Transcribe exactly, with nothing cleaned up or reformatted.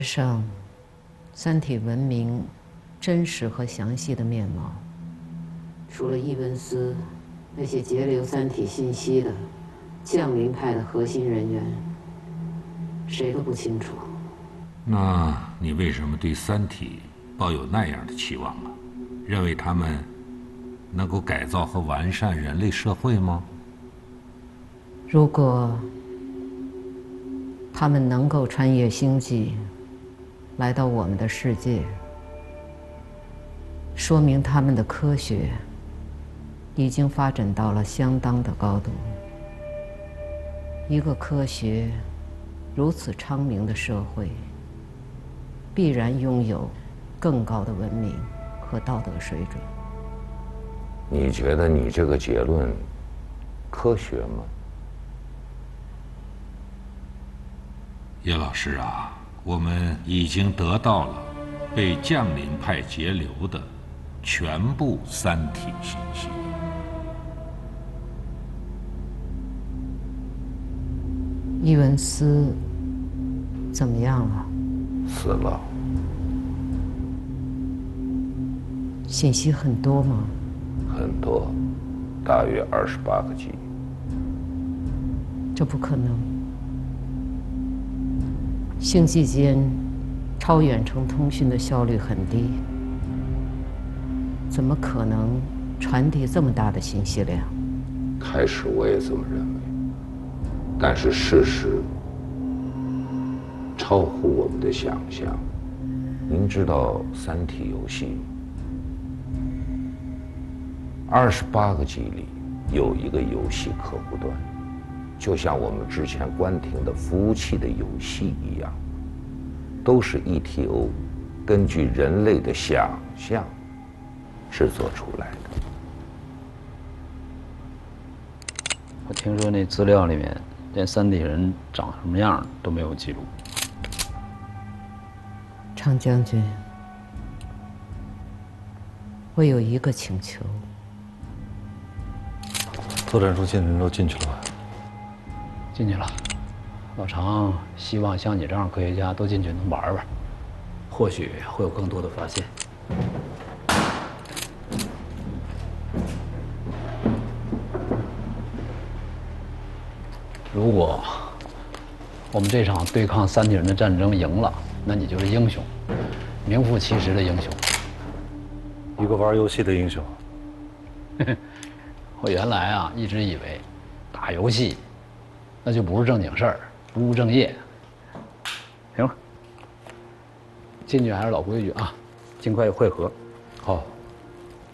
上，三体文明真实和详细的面貌，除了伊文斯那些截留三体信息的降临派的核心人员，谁都不清楚。 那你为什么对三体抱有那样的期望啊？认为他们能够改造和完善人类社会吗？ 如果他们能够穿越星际，来到我们的世界，说明他们的科学已经发展到了相当的高度。一个科学如此昌明的社会，必然拥有更高的文明和道德水准。 你觉得你这个结论科学吗？ 叶老师啊，我们已经得到了被降临派截留的全部三体信息。 伊文斯怎么样了？ 死了。 信息很多吗？ 很多，大约二十八个 G。 这不可能。星际间超远程通讯的效率很低，怎么可能传递这么大的信息量？ 开始我也这么认为，但是事实超乎我们的想象。您知道《三体》游戏吗？二十八个 G 里有一个游戏客户端，就像我们之前关停的服务器的游戏一样，都是 E T O 根据人类的想象制作出来的。 我听说那资料里面连三体人长什么样都没有记录。 常将军，我有一个请求。 作战中心人都进去了吧？ 进去了。老常希望像你这样科学家都进去能玩玩，或许会有更多的发现。如果我们这场对抗三体人的战争赢了，那你就是英雄，名副其实的英雄。 一个玩游戏的英雄。 我原来啊一直以为打游戏那就不是正经事儿，不务正业。行了，进去还是老规矩啊，尽快会合。 好。